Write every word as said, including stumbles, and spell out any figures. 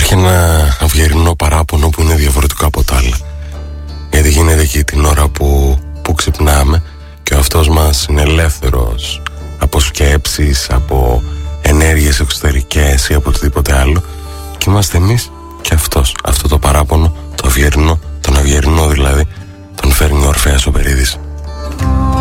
Υπάρχει ένα αυγερινό παράπονο που είναι διαφορετικό από τα άλλα. Γιατί γίνεται εκεί την ώρα που, που ξυπνάμε και ο αυτός μας είναι ελεύθερος από σκέψεις, από ενέργειες εξωτερικές ή από οτιδήποτε άλλο, και είμαστε εμείς και αυτός, αυτό το παράπονο